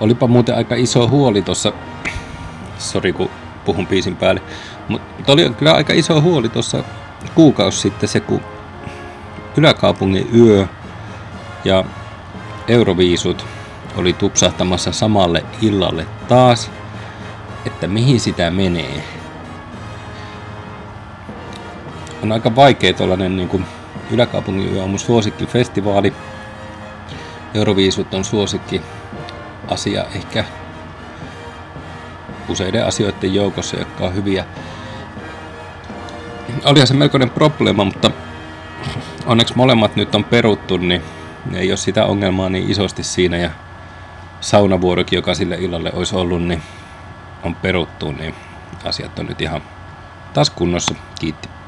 Olipa muuten aika iso huoli tuossa, sori kun puhun biisin päälle, mutta oli kyllä aika iso huoli tuossa kuukausi sitten se, kun Yläkaupungin yö ja Euroviisut oli tupsahtamassa samalle illalle taas, että mihin sitä menee. On aika vaikea tuollainen niin kuin Yläkaupungin yö on mun suosikkifestivaali. Euroviisut on suosikki asia ehkä useiden asioiden joukossa, jotka on hyviä. Olihan se melkoinen probleema, mutta onneksi molemmat nyt on peruttu, niin ei ole sitä ongelmaa niin isosti siinä. Ja saunavuorokin, joka sille illalle olisi ollut, niin on peruttu, niin asiat on nyt ihan taas kunnossa. Kiitti.